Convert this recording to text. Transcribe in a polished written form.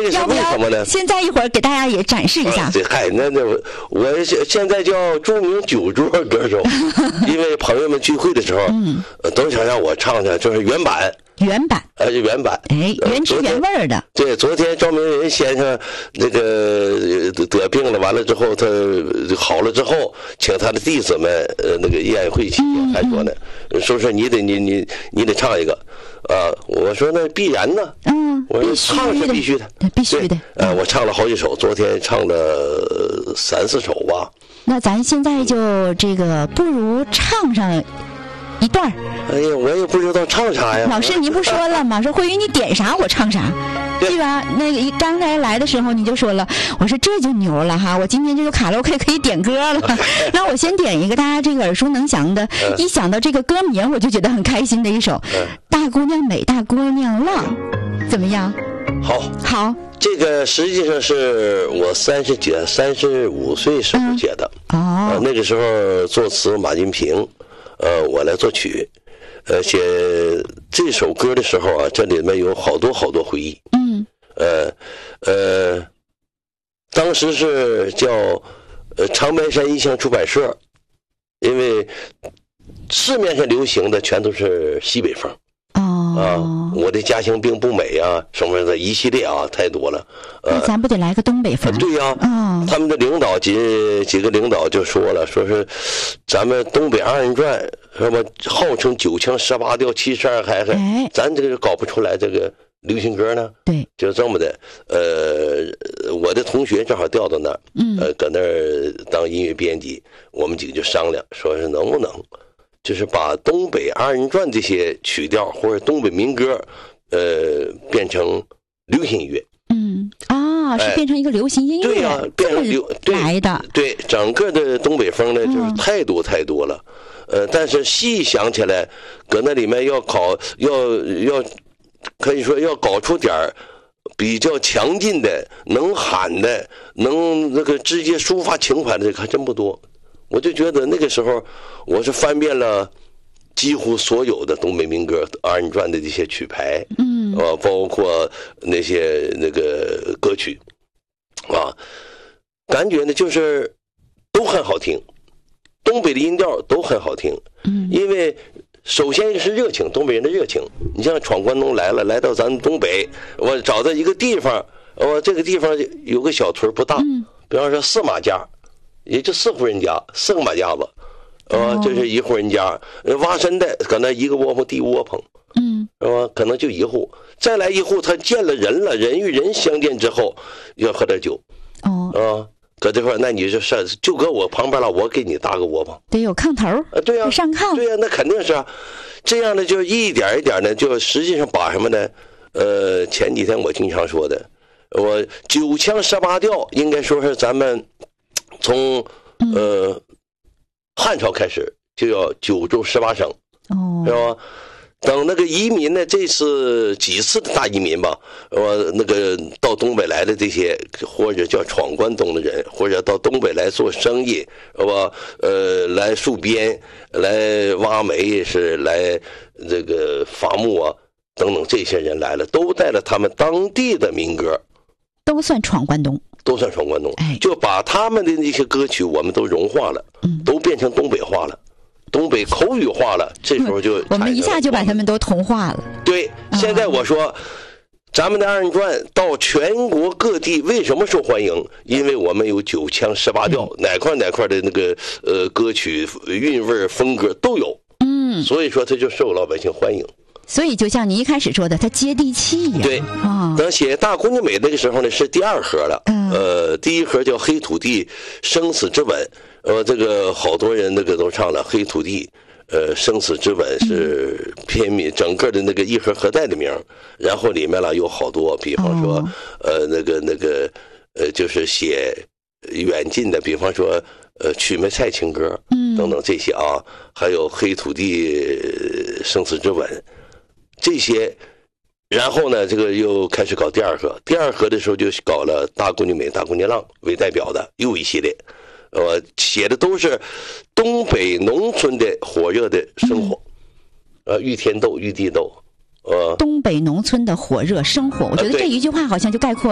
个是为什么呢？ 现在一会儿给大家也展示一下。 嗨，那我现在叫著名酒桌歌手，因为朋友们聚会的时候，都想让我唱唱，就是原版。原版， 哎，原汁原味的。 对，昨天赵明仁先生那个得病了，完了之后他好了之后，请他的弟子们那个宴会期间还说呢，说是你得唱一个，我说那必然呢，我说唱是必须的， 必须的。 我唱了好几首，昨天唱了3、4首吧。 那咱现在就这个不如唱上一段。 哎呀，我也不知道唱啥呀。 老师，您不说了吗？说慧云你点啥我唱啥，对吧？那个刚才来的时候你就说了，我说这就牛了哈，我今天这个卡拉 OK 可以点歌了。那我先点一个大家这个耳熟能详的，一想到这个歌名我就觉得很开心的一首《大姑娘美大姑娘浪》，怎么样？好。 这个实际上是我35岁时候写的。那个时候作词马金平，我来作曲。写这首歌的时候啊，这里面有好多回忆。当时是叫长白山音像出版社，因为市面上流行的全都是西北风。我的家乡并不美啊，什么的一系列啊，太多了。 那咱不得来个东北风？ 对呀。他们的领导几个领导就说了，说是咱们东北二人转什么号称9腔18调72嗨嗨，咱这个搞不出来这个流行歌呢。 对， 就这么的。我的同学正好调到那儿，搁那儿当音乐编辑，我们几个就商量，说是能不能就是把东北二人转这些曲调或者东北民歌，变成流行音乐。 是变成一个流行音乐。 对呀，变成来的。 对，整个的东北风呢，就是太多了。但是细想起来，搁那里面要可以说要搞出点比较强劲的、能喊的、能那个直接抒发情怀的，这个还真不多。我就觉得那个时候，我是翻遍了几乎所有的东北民歌二人转的这些曲牌，包括那些那个歌曲，感觉呢就是都很好听，东北的音调都很好听，因为首先是热情，东北人的热情。你像闯关东来到咱东北，我找到一个地方，这个地方有个小屯不大，比方说4马家。也就4户人家，4个马家子，这是1户人家，挖深的搁那一个窝棚地窝棚，是吧？可能就1户，再来1户，他见了人了，人与人相见之后，要喝点酒，搁这块，那你就搁我旁边了，我给你搭个窝棚， 得有炕头， 对呀， 上炕， 对呀，那肯定是啊，这样的就一点一点的，就实际上把什么呢？前几天我经常说的，我9腔18调，应该说是咱们。从汉朝开始就要9州18省，是吧？等那个移民呢，这次几次的大移民吧，那个到东北来的这些，或者叫闯关东的人，或者到东北来做生意，是吧？来戍边，来挖煤，是来这个伐木啊，等等，这些人来了，都带了他们当地的民歌， 都算闯关东。 就把他们的那些歌曲我们都融化了，都变成东北话了，东北口语化了。这时候就我们一下就把他们都同化了。 对，现在我说，咱们的二人转到全国各地为什么受欢迎？因为我们有9腔18调，哪块的那个歌曲韵味风格都有，所以说它就受老百姓欢迎。 所以就像你一开始说的，它接地气呀。 对，等写《大姑娘美》那个时候呢，是第2盒了。第1盒叫《黑土地生死之吻》，这个好多人那个都唱了《黑土地》。生死之吻是片名，整个的那个1盒盒带的名，然后里面了有好多，比方说那个就是写远近的，比方说曲梅菜情歌等等这些啊，还有黑土地生死之吻这些。然后呢，这个又开始搞第2盒，第2盒的时候就搞了大姑娘美大姑娘浪为代表的又一系列，写的都是东北农村的火热的生活，玉天斗玉地斗， 东北农村的火热生活，我觉得这一句话好像就概括